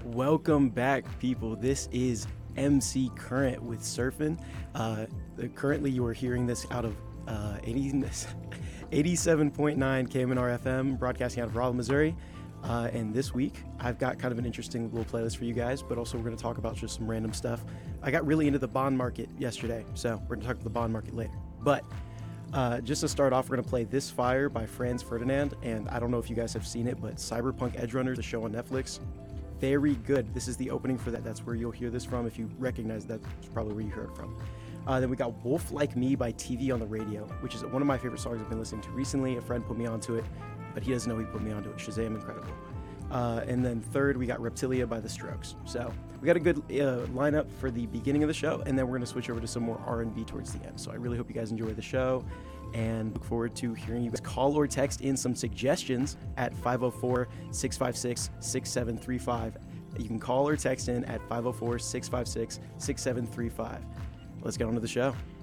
Welcome back, people. This is MC Current with Surfin'. Currently, you are hearing this out of 87.9 KMNR FM, broadcasting out of Rolla, Missouri. And this week, I've got kind of an interesting little playlist for you guys, but also we're going to talk about just some random stuff. I got really into the bond market yesterday, so we're going to talk about the bond market later. But just to start off, we're going to play This Fire by Franz Ferdinand, and I don't know if you guys have seen it, but Cyberpunk Edgerunners, the show on Netflix, very good. This is the opening for that. That's where you'll hear this from. If you recognize that, that's probably where you heard it from. Then we got Wolf Like Me by TV on the Radio, which is one of my favorite songs I've been listening to recently. A friend put me onto it, but he doesn't know he put me onto it. Shazam, incredible. And then third, we got Reptilia by The Strokes. So we got a good lineup for the beginning of the show, and then we're going to switch over to some more R&B towards the end. So I really hope you guys enjoy the show, and look forward to hearing you guys call or text in some suggestions at 504-656-6735. You can call or text in at 504-656-6735. Let's get on to the show.